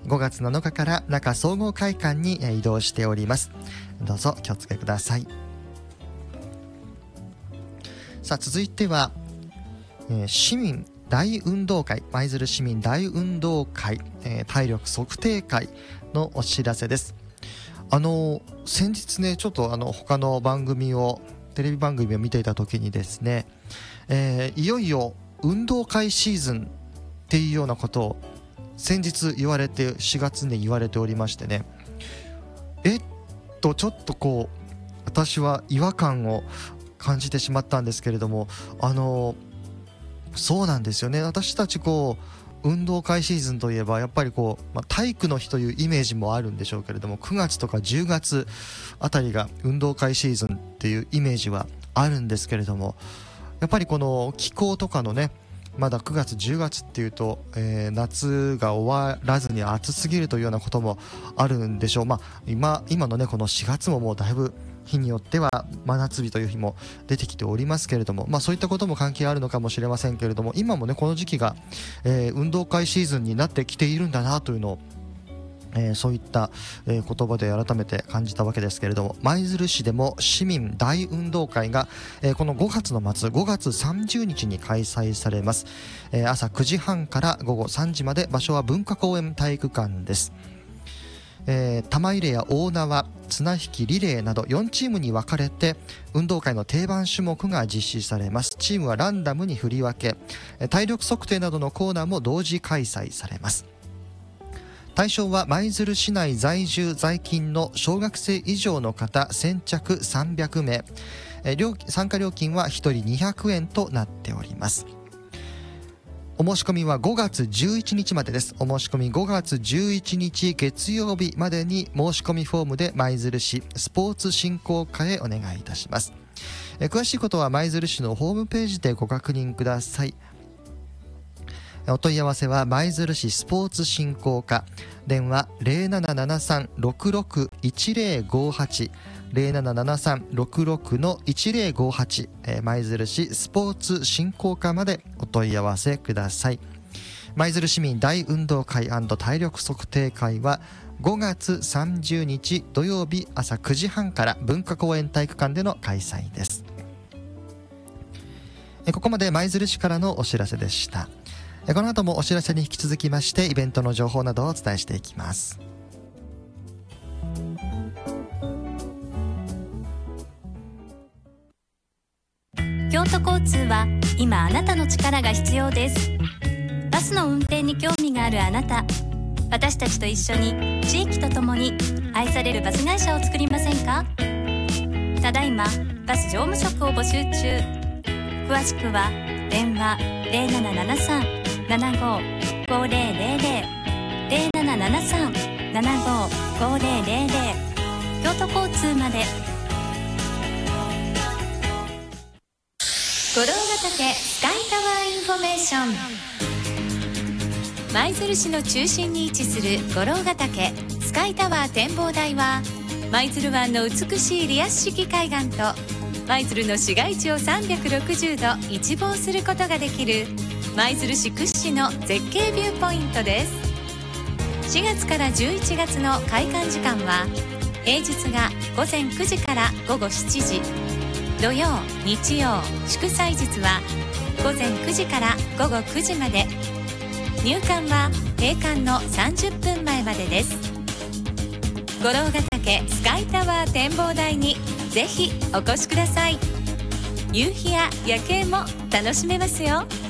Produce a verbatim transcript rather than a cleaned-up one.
ごがつなのかから中総合会館に移動しております。どうぞ気をつけください。さあ続いては、えー、市民大運動会、舞鶴市民大運動会、えー、体力測定会のお知らせです。あの先日ねちょっとあの他の番組をテレビ番組を見ていた時にですね、えー、いよいよ運動会シーズンっていうようなことを先日言われて、しがつに言われておりましてね、えっとちょっとこう私は違和感を感じてしまったんですけれども、あのそうなんですよね。私たちこう運動会シーズンといえばやっぱりこう、まあ、体育の日というイメージもあるんでしょうけれども、くがつとかじゅうがつあたりが運動会シーズンっていうイメージはあるんですけれども、やっぱりこの気候とかのね、まだくがつじゅうがつっていうと、えー、夏が終わらずに暑すぎるというようなこともあるんでしょう。まあ今今のねこのしがつももうだいぶ日によっては真夏日という日も出てきておりますけれども、まあそういったことも関係あるのかもしれませんけれども、今もねこの時期が、えー、運動会シーズンになってきているんだなというのを、えー、そういった、えー、言葉で改めて感じたわけですけれども、舞鶴市でも市民大運動会が、えー、このごがつの末ごがつさんじゅうにちに開催されます。えー、朝くじはんからごごさんじまで、場所は文化公園体育館です。えー、玉入れや大縄、綱引き、リレーなどよんチームに分かれて運動会の定番種目が実施されます。チームはランダムに振り分け、体力測定などのコーナーも同時開催されます。対象は舞鶴市内在住在勤の小学生以上の方先着さんびゃくめい、えー、参加料金はひとりにひゃくえんとなっております。お申し込みはごがつじゅういちにちまでです。お申し込みごがつじゅういちにち月曜日までに申し込みフォームで舞鶴市スポーツ振興課へお願いいたします。え詳しいことは舞鶴市のホームページでご確認ください。お問い合わせは舞鶴市スポーツ振興課、電話 ゼロななななさん ろくろく いちゼロごはち ゼロななななさん ろくろく いちゼロごはち、えー、舞鶴市スポーツ振興課までお問い合わせください。舞鶴市民大運動会&体力測定会はごがつさんじゅうにち土曜日朝くじはんから文化公園体育館での開催です。ここまで舞鶴市からのお知らせでした。この後もお知らせに引き続きましてイベントの情報などをお伝えしていきます。 京都交通は今あなたの力が必要です。バスの運転に興味があるあなた、私たちと一緒に地域とともに愛されるバス会社を作りませんか？ただいまバス乗務職を募集中。詳しくは電話 ゼロななななさん ななご ごゼロゼロゼロ ゼロななななさん ななご ごゼロゼロゼロ 京都交通まで。五郎ヶ岳スカイタワーインフォメーション。舞鶴市の中心に位置する五郎ヶ岳スカイタワー展望台は、舞鶴湾の美しいリアス式海岸と舞鶴の市街地をさんびゃくろくじゅうど一望することができる舞鶴市屈指の絶景ビューポイントです。しがつからじゅういちがつの開館時間は平日がごぜんくじからごごしちじ、土曜日曜祝祭日はごぜんくじからごごくじまで。入館は閉館のさんじゅっぷんまえまでです。五郎ヶ岳スカイタワー展望台にぜひお越しください。夕日や夜景も楽しめますよ。